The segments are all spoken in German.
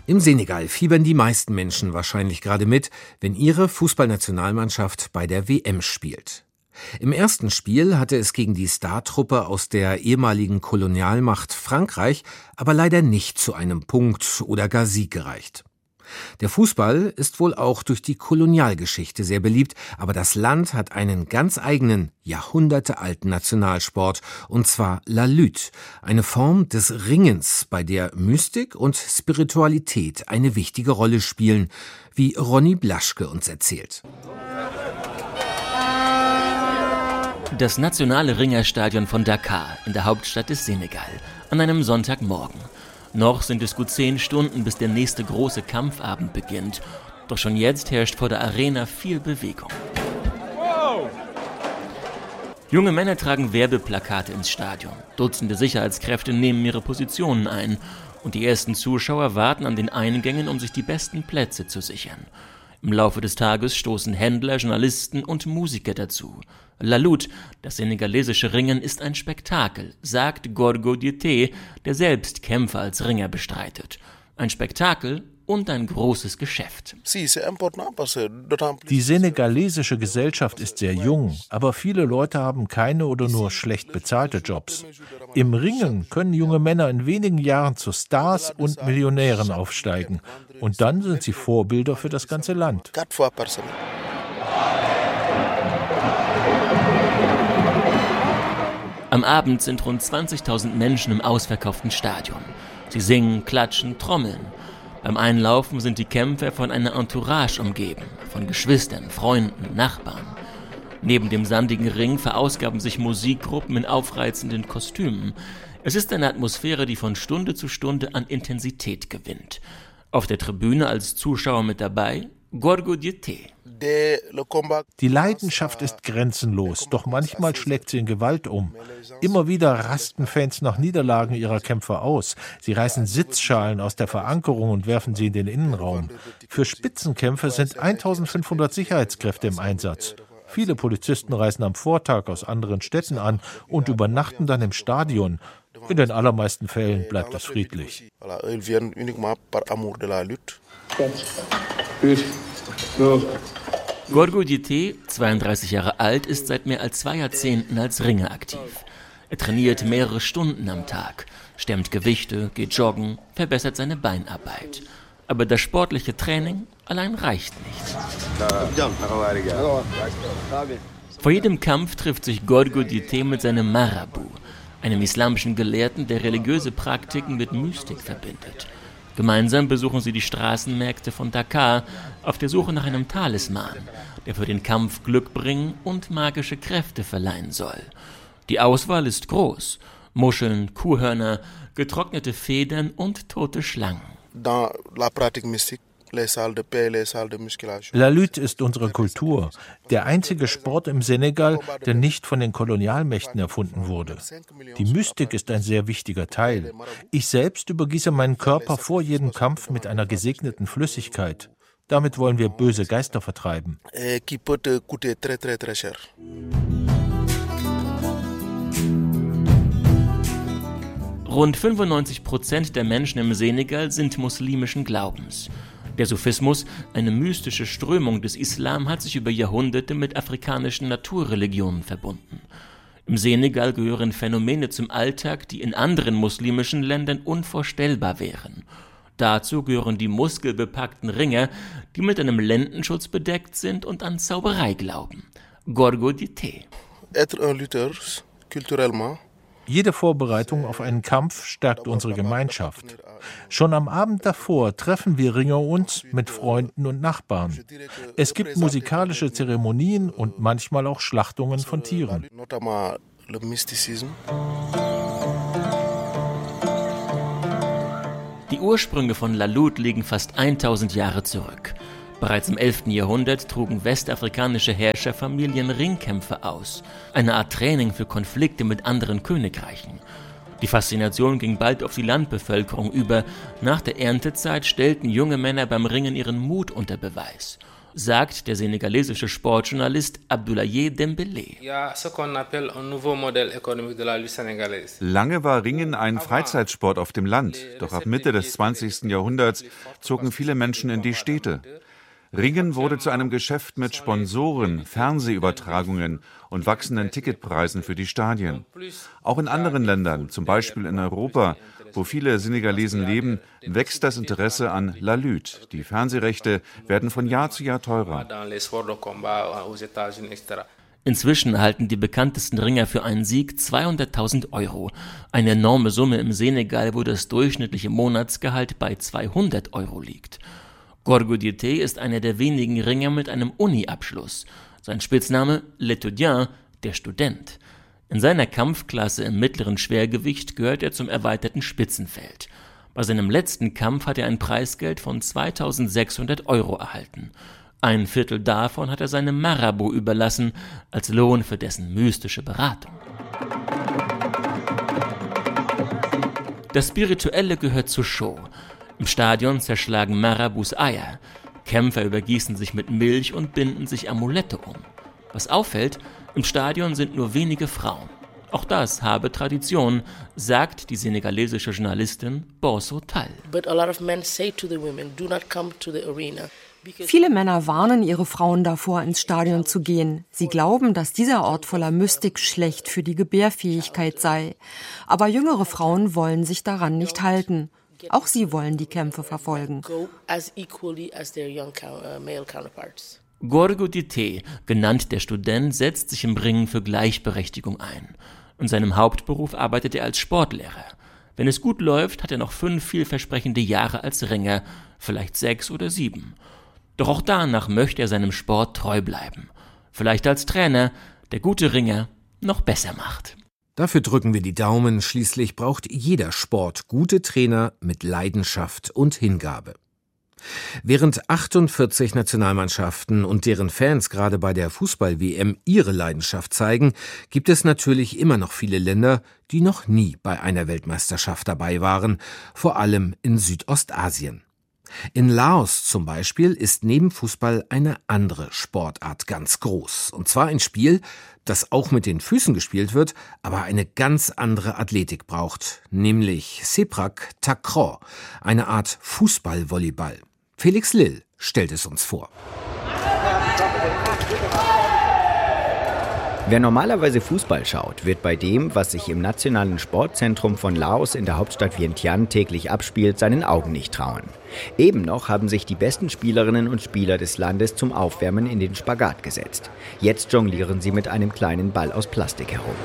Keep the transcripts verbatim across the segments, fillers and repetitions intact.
Im Senegal fiebern die meisten Menschen wahrscheinlich gerade mit, wenn ihre Fußballnationalmannschaft bei der W M spielt. Im ersten Spiel hatte es gegen die Startruppe aus der ehemaligen Kolonialmacht Frankreich aber leider nicht zu einem Punkt oder gar Sieg gereicht. Der Fußball ist wohl auch durch die Kolonialgeschichte sehr beliebt, aber das Land hat einen ganz eigenen, jahrhundertealten Nationalsport, und zwar La Lutte, eine Form des Ringens, bei der Mystik und Spiritualität eine wichtige Rolle spielen, wie Ronny Blaschke uns erzählt. Das nationale Ringerstadion von Dakar in der Hauptstadt des Senegal an einem Sonntagmorgen. Noch sind es gut zehn Stunden, bis der nächste große Kampfabend beginnt. Doch schon jetzt herrscht vor der Arena viel Bewegung. Wow. Junge Männer tragen Werbeplakate ins Stadion. Dutzende Sicherheitskräfte nehmen ihre Positionen ein. Und die ersten Zuschauer warten an den Eingängen, um sich die besten Plätze zu sichern. Im Laufe des Tages stoßen Händler, Journalisten und Musiker dazu. La Lutte, das senegalesische Ringen, ist ein Spektakel, sagt Gorgo Diété, der selbst Kämpfe als Ringer bestreitet. Ein Spektakel und ein großes Geschäft. Die senegalesische Gesellschaft ist sehr jung, aber viele Leute haben keine oder nur schlecht bezahlte Jobs. Im Ringen können junge Männer in wenigen Jahren zu Stars und Millionären aufsteigen. Und dann sind sie Vorbilder für das ganze Land. Am Abend sind rund zwanzigtausend Menschen im ausverkauften Stadion. Sie singen, klatschen, trommeln. Beim Einlaufen sind die Kämpfer von einer Entourage umgeben, von Geschwistern, Freunden, Nachbarn. Neben dem sandigen Ring verausgaben sich Musikgruppen in aufreizenden Kostümen. Es ist eine Atmosphäre, die von Stunde zu Stunde an Intensität gewinnt. Auf der Tribüne als Zuschauer mit dabei Gorgo Diété. Die Leidenschaft ist grenzenlos, doch manchmal schlägt sie in Gewalt um. Immer wieder rasten Fans nach Niederlagen ihrer Kämpfer aus. Sie reißen Sitzschalen aus der Verankerung und werfen sie in den Innenraum. Für Spitzenkämpfer sind eintausendfünfhundert Sicherheitskräfte im Einsatz. Viele Polizisten reisen am Vortag aus anderen Städten an und übernachten dann im Stadion. In den allermeisten Fällen bleibt es friedlich. Gorgo Diété, zweiunddreißig Jahre alt, ist seit mehr als zwei Jahrzehnten als Ringer aktiv. Er trainiert mehrere Stunden am Tag, stemmt Gewichte, geht joggen, verbessert seine Beinarbeit. Aber das sportliche Training allein reicht nicht. Vor jedem Kampf trifft sich Gorgo Diété mit seinem Marabout, einem islamischen Gelehrten, der religiöse Praktiken mit Mystik verbindet. Gemeinsam besuchen sie die Straßenmärkte von Dakar auf der Suche nach einem Talisman, der für den Kampf Glück bringen und magische Kräfte verleihen soll. Die Auswahl ist groß: Muscheln, Kuhhörner, getrocknete Federn und tote Schlangen. La Lutte ist unsere Kultur, der einzige Sport im Senegal, der nicht von den Kolonialmächten erfunden wurde. Die Mystik ist ein sehr wichtiger Teil. Ich selbst übergieße meinen Körper vor jedem Kampf mit einer gesegneten Flüssigkeit. Damit wollen wir böse Geister vertreiben. Rund fünfundneunzig Prozent der Menschen im Senegal sind muslimischen Glaubens. Der Sufismus, eine mystische Strömung des Islam, hat sich über Jahrhunderte mit afrikanischen Naturreligionen verbunden. Im Senegal gehören Phänomene zum Alltag, die in anderen muslimischen Ländern unvorstellbar wären. Dazu gehören die muskelbepackten Ringer, die mit einem Lendenschutz bedeckt sind und an Zauberei glauben. Gorgo Diété. Jede Vorbereitung auf einen Kampf stärkt unsere Gemeinschaft. Schon am Abend davor treffen wir Ringer uns mit Freunden und Nachbarn. Es gibt musikalische Zeremonien und manchmal auch Schlachtungen von Tieren. Die Ursprünge von La Lutte liegen fast tausend Jahre zurück. Bereits im elften Jahrhundert trugen westafrikanische Herrscherfamilien Ringkämpfe aus, eine Art Training für Konflikte mit anderen Königreichen. Die Faszination ging bald auf die Landbevölkerung über. Nach der Erntezeit stellten junge Männer beim Ringen ihren Mut unter Beweis. sagt der senegalesische Sportjournalist Abdoulaye Dembélé. Lange war Ringen ein Freizeitsport auf dem Land, doch ab Mitte des zwanzigsten Jahrhunderts zogen viele Menschen in die Städte. Ringen wurde zu einem Geschäft mit Sponsoren, Fernsehübertragungen und wachsenden Ticketpreisen für die Stadien. Auch in anderen Ländern, zum Beispiel in Europa, wo viele Senegalesen leben, wächst das Interesse an La Lutte. Die Fernsehrechte werden von Jahr zu Jahr teurer. Inzwischen erhalten die bekanntesten Ringer für einen Sieg zweihunderttausend Euro. Eine enorme Summe im Senegal, wo das durchschnittliche Monatsgehalt bei zweihundert Euro liegt. Gorgui Diété ist einer der wenigen Ringer mit einem Uni-Abschluss. Sein Spitzname L'Étudiant, der Student. In seiner Kampfklasse im mittleren Schwergewicht gehört er zum erweiterten Spitzenfeld. Bei seinem letzten Kampf hat er ein Preisgeld von zweitausendsechshundert Euro erhalten. Ein Viertel davon hat er seinem Marabout überlassen, als Lohn für dessen mystische Beratung. Das Spirituelle gehört zur Show. Im Stadion zerschlagen Marabouts Eier. Kämpfer übergießen sich mit Milch und binden sich Amulette um. Was auffällt, im Stadion sind nur wenige Frauen. Auch das habe Tradition, sagt die senegalesische Journalistin Borso Tal. Viele Männer warnen ihre Frauen davor, ins Stadion zu gehen. Sie glauben, dass dieser Ort voller Mystik schlecht für die Gebärfähigkeit sei. Aber jüngere Frauen wollen sich daran nicht halten. Auch sie wollen die Kämpfe verfolgen. Gorgui Diété, genannt der Student, setzt sich im Ringen für Gleichberechtigung ein. In seinem Hauptberuf arbeitet er als Sportlehrer. Wenn es gut läuft, hat er noch fünf vielversprechende Jahre als Ringer, vielleicht sechs oder sieben. Doch auch danach möchte er seinem Sport treu bleiben. Vielleicht als Trainer, der gute Ringer noch besser macht. Dafür drücken wir die Daumen, schließlich braucht jeder Sport gute Trainer mit Leidenschaft und Hingabe. Während achtundvierzig Nationalmannschaften und deren Fans gerade bei der Fußball-W M ihre Leidenschaft zeigen, gibt es natürlich immer noch viele Länder, die noch nie bei einer Weltmeisterschaft dabei waren, vor allem in Südostasien. In Laos zum Beispiel ist neben Fußball eine andere Sportart ganz groß. Und zwar ein Spiel, das auch mit den Füßen gespielt wird, aber eine ganz andere Athletik braucht, nämlich Sepak Takraw, eine Art Fußball-Volleyball. Felix Lill stellt es uns vor. Wer normalerweise Fußball schaut, wird bei dem, was sich im Nationalen Sportzentrum von Laos in der Hauptstadt Vientiane täglich abspielt, seinen Augen nicht trauen. Eben noch haben sich die besten Spielerinnen und Spieler des Landes zum Aufwärmen in den Spagat gesetzt. Jetzt jonglieren sie mit einem kleinen Ball aus Plastik herum.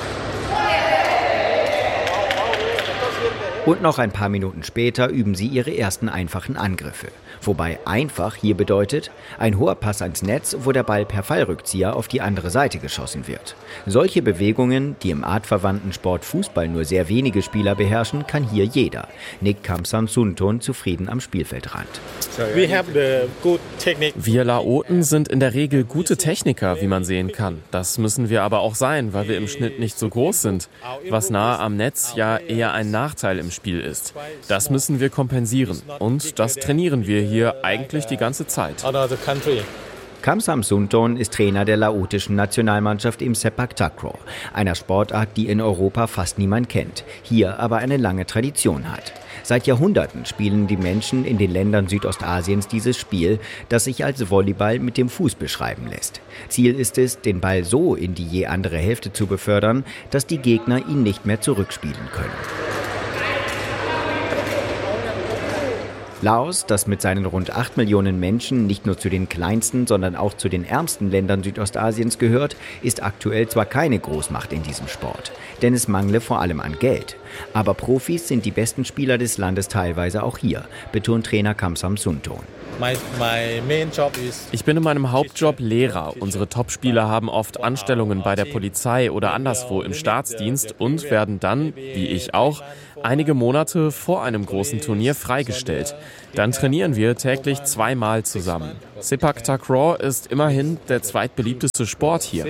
Und noch ein paar Minuten später üben sie ihre ersten einfachen Angriffe. Wobei einfach hier bedeutet, ein hoher Pass ans Netz, wo der Ball per Fallrückzieher auf die andere Seite geschossen wird. Solche Bewegungen, die im artverwandten Sport Fußball nur sehr wenige Spieler beherrschen, kann hier jeder, nickt Kamsam Sunton zufrieden am Spielfeldrand. Wir Laoten sind in der Regel gute Techniker, wie man sehen kann. Das müssen wir aber auch sein, weil wir im Schnitt nicht so groß sind, was nahe am Netz ja eher ein Nachteil im Spiel ist. Das müssen wir kompensieren und das trainieren wir hier eigentlich die ganze Zeit. Kamsam Sunton ist Trainer der laotischen Nationalmannschaft im Sepak Takraw, einer Sportart, die in Europa fast niemand kennt, hier aber eine lange Tradition hat. Seit Jahrhunderten spielen die Menschen in den Ländern Südostasiens dieses Spiel, das sich als Volleyball mit dem Fuß beschreiben lässt. Ziel ist es, den Ball so in die je andere Hälfte zu befördern, dass die Gegner ihn nicht mehr zurückspielen können. Laos, das mit seinen rund acht Millionen Menschen nicht nur zu den kleinsten, sondern auch zu den ärmsten Ländern Südostasiens gehört, ist aktuell zwar keine Großmacht in diesem Sport, denn es mangle vor allem an Geld. Aber Profis sind die besten Spieler des Landes teilweise auch hier, betont Trainer Kamsam Sunton. Ich bin in meinem Hauptjob Lehrer. Unsere Topspieler haben oft Anstellungen bei der Polizei oder anderswo im Staatsdienst und werden dann, wie ich auch, einige Monate vor einem großen Turnier freigestellt. Dann trainieren wir täglich zweimal zusammen. Sepak Takraw ist immerhin der zweitbeliebteste Sport hier.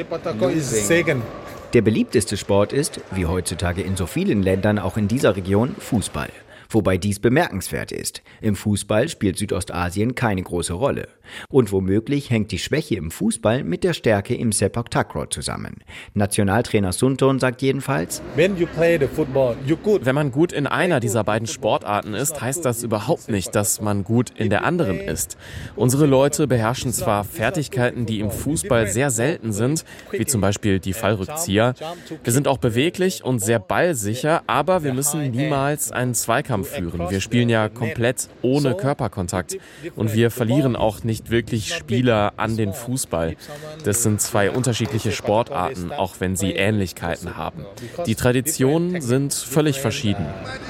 Der beliebteste Sport ist, wie heutzutage in so vielen Ländern auch in dieser Region, Fußball. Wobei dies bemerkenswert ist. Im Fußball spielt Südostasien keine große Rolle. Und womöglich hängt die Schwäche im Fußball mit der Stärke im Sepak Takraw zusammen. Nationaltrainer Sunton sagt jedenfalls: When you play the football, you're good. Wenn man gut in einer dieser beiden Sportarten ist, heißt das überhaupt nicht, dass man gut in der anderen ist. Unsere Leute beherrschen zwar Fertigkeiten, die im Fußball sehr selten sind, wie zum Beispiel die Fallrückzieher. Wir sind auch beweglich und sehr ballsicher, aber wir müssen niemals einen Zweikampf führen. Wir spielen ja komplett ohne Körperkontakt und wir verlieren auch nicht wirklich Spieler an den Fußball. Das sind zwei unterschiedliche Sportarten, auch wenn sie Ähnlichkeiten haben. Die Traditionen sind völlig verschieden.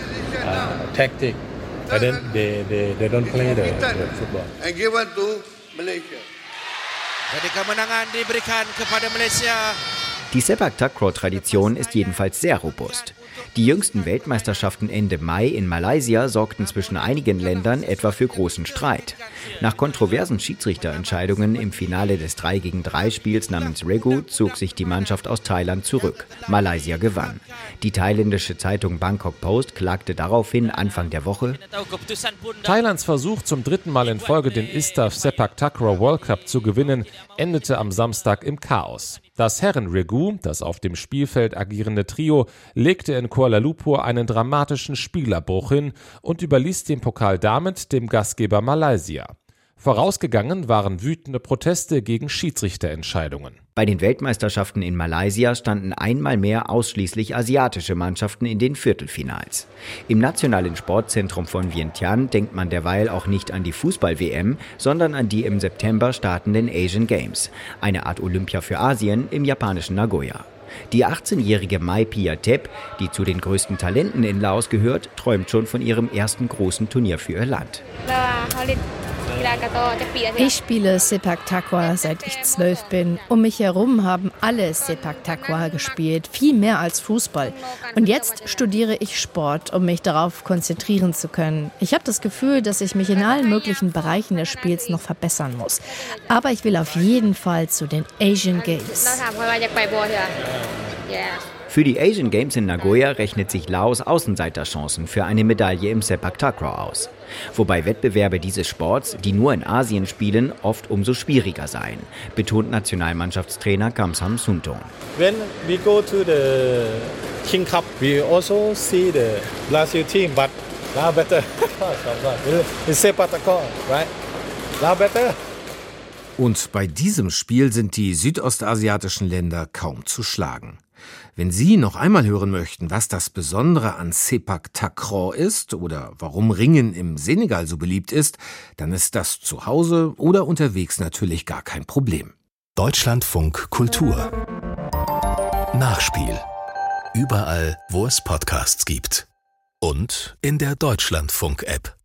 Uh, tactic. And then they, they, they don't play the, the football. And given to Malaysia. Jadi kemenangan diberikan kepada Malaysia. Die Sepak Takraw-Tradition ist jedenfalls sehr robust. Die jüngsten Weltmeisterschaften Ende Mai in Malaysia sorgten zwischen einigen Ländern etwa für großen Streit. Nach kontroversen Schiedsrichterentscheidungen im Finale des drei gegen drei Spiels namens Regu zog sich die Mannschaft aus Thailand zurück. Malaysia gewann. Die thailändische Zeitung Bangkok Post klagte daraufhin Anfang der Woche: Thailands Versuch, zum dritten Mal in Folge den I S T A F Sepak Takraw World Cup zu gewinnen, endete am Samstag im Chaos. Das Herren-Regu, das auf dem Spielfeld agierende Trio, legte in Kuala Lumpur einen dramatischen Spielerbruch hin und überließ den Pokal damit dem Gastgeber Malaysia. Vorausgegangen waren wütende Proteste gegen Schiedsrichterentscheidungen. Bei den Weltmeisterschaften in Malaysia standen einmal mehr ausschließlich asiatische Mannschaften in den Viertelfinals. Im nationalen Sportzentrum von Vientiane denkt man derweil auch nicht an die Fußball-W M, sondern an die im September startenden Asian Games, eine Art Olympia für Asien im japanischen Nagoya. Die achtzehnjährige Mai Pia-Tep, die zu den größten Talenten in Laos gehört, träumt schon von ihrem ersten großen Turnier für ihr Land. Ich spiele Sepak Takraw, seit ich zwölf bin. Um mich herum haben alle Sepak Takraw gespielt, viel mehr als Fußball. Und jetzt studiere ich Sport, um mich darauf konzentrieren zu können. Ich habe das Gefühl, dass ich mich in allen möglichen Bereichen des Spiels noch verbessern muss. Aber ich will auf jeden Fall zu den Asian Games. Für die Asian Games in Nagoya rechnet sich Laos Außenseiterchancen für eine Medaille im Sepak Takraw aus. Wobei Wettbewerbe dieses Sports, die nur in Asien spielen, oft umso schwieriger seien, betont Nationalmannschaftstrainer Kamsam Sunton. When we go to the King Cup, we also see the Brazil team, but now better. It's Sepak Takraw, right? Now better. Und bei diesem Spiel sind die südostasiatischen Länder kaum zu schlagen. Wenn Sie noch einmal hören möchten, was das Besondere an Sepak Takraw ist oder warum Ringen im Senegal so beliebt ist, dann ist das zu Hause oder unterwegs natürlich gar kein Problem. Deutschlandfunk Kultur. Nachspiel. Überall, wo es Podcasts gibt. Und in der Deutschlandfunk-App.